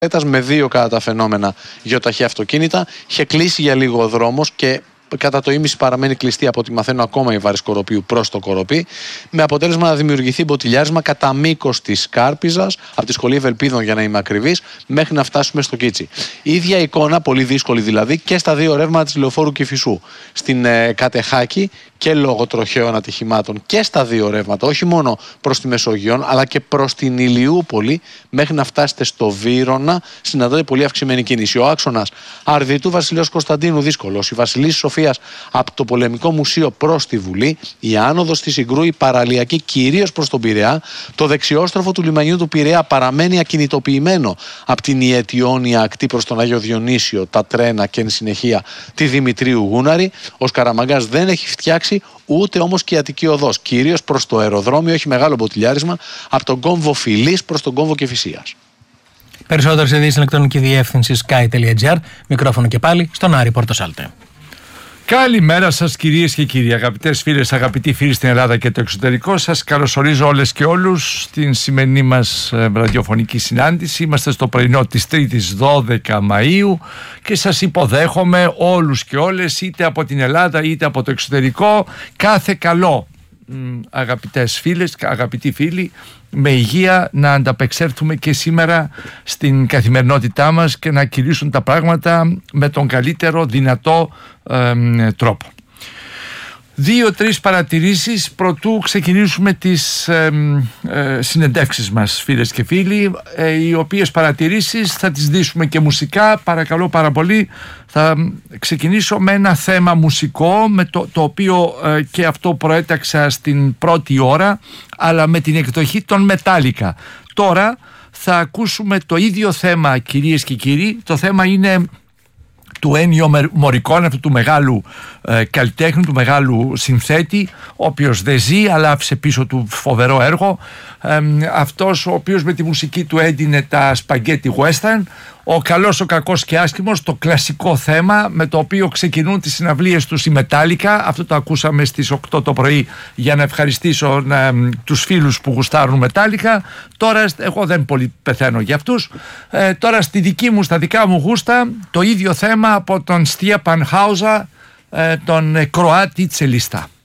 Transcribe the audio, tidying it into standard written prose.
με 2 κατά τα φαινόμενα γεωταχή αυτοκίνητα. Είχε κλείσει για λίγο ο δρόμος και κατά το ίμιση παραμένει κλειστή, από ό,τι μαθαίνω, ακόμα η Βάρης Κοροπείου προς το Κοροπή, με αποτέλεσμα να δημιουργηθεί μποτιλιάρισμα κατά μήκος της Κάρπιζας, από τη Σχολή Ευελπίδων για να είμαι ακριβής, μέχρι να φτάσουμε στο Κίτσι. Η ίδια εικόνα, πολύ δύσκολη δηλαδή, και στα 2 ρεύματα της Λεωφόρου Κηφισού. Στην Κατεχάκη και λόγω τροχαίων ατυχημάτων και στα 2 ρεύματα, όχι μόνο προς τη Μεσογείο, αλλά και προς την Ηλιούπολη, μέχρι να φτάσετε στο Βύρωνα, συναντάται πολύ αυξημένη κίνηση. Ο άξονας Αρδιτού Βασιλέως Κωνσταντίνου δύσκολος, η Βασιλίσσης Σοφίας από το Πολεμικό Μουσείο προς τη Βουλή, η άνοδος της Συγκρού, η παραλιακή κυρίως προς τον Πειραιά, το δεξιόστροφο του λιμανιού του Πειραιά παραμένει ακινητοποιημένο από την Ιετιώνια ακτή προς τον Άγιο Διονύσιο, τα τρένα και εν συνεχεία τη Δημητρίου Γούναρη. Ο Σκαραμαγκάς δεν έχει φτιάξει, ούτε όμως και η Αττική Οδός, κυρίως προς το αεροδρόμιο, έχει μεγάλο μποτιλιάρισμα από τον κόμβο Φιλής προς τον κόμβο Κηφισίας. Περισσότερες ειδήσεις στην ηλεκτρονική διεύθυνση sky.gr. Μικρόφωνο και πάλι στον Άρη Πορτοσάλτε. Καλημέρα σας κυρίες και κύριοι, αγαπητές φίλες, αγαπητοί φίλοι στην Ελλάδα και το εξωτερικό. Σας καλωσορίζω όλες και όλους στην σημερινή μας ραδιοφωνική συνάντηση. Είμαστε στο πρωινό της 3ης 12 Μαΐου και σας υποδέχομαι όλους και όλες, είτε από την Ελλάδα είτε από το εξωτερικό. Κάθε καλό, αγαπητές φίλες, αγαπητοί φίλοι, με υγεία να ανταπεξέλθουμε και σήμερα στην καθημερινότητά μας και να κυλήσουν τα πράγματα με τον καλύτερο δυνατό τρόπο. 2-3 παρατηρήσεις προτού ξεκινήσουμε τις συνεντεύξεις μας, φίλες και φίλοι, οι οποίες παρατηρήσεις θα τις δείσουμε και μουσικά. Παρακαλώ πάρα πολύ, θα ξεκινήσω με ένα θέμα μουσικό, με το οποίο και αυτό προέταξα στην πρώτη ώρα, αλλά με την εκδοχή των Metallica. Τώρα θα ακούσουμε το ίδιο θέμα, κυρίες και κύριοι. Το θέμα είναι του Ennio Morricone, αυτού του μεγάλου καλλιτέχνη, του μεγάλου συνθέτη, ο οποίος δεν ζει αλλά άφησε πίσω του φοβερό έργο, αυτός ο οποίος με τη μουσική του έντυνε τα σπαγκέτι western, ο καλός, ο κακός και άσχημος, το κλασικό θέμα με το οποίο ξεκινούν τις συναυλίες τους οι Metallica. Αυτό το ακούσαμε στις 8 το πρωί για να ευχαριστήσω τους φίλους που γουστάρουν Metallica. Τώρα εγώ δεν πολύ πεθαίνω για αυτούς. Τώρα στα δικά μου γούστα το ίδιο θέμα από τον Στιέπαν Χάουζα, τον Κροάτη τσελιστά.